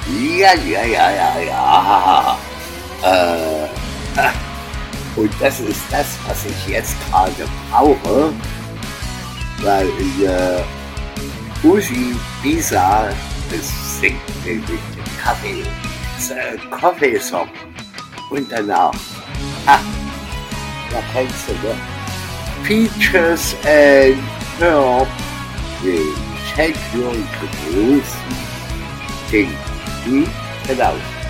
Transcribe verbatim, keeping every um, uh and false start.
Ja, ja, ja, ja, ja. Äh, ah, und das ist das, was ich jetzt gerade brauche, weil äh, Uschi Bisa singt den Kaffee, äh, Coffee-Song. Und danach, ah, da kennst du, ne? Peaches and Herb will take your to the Hm? Genau.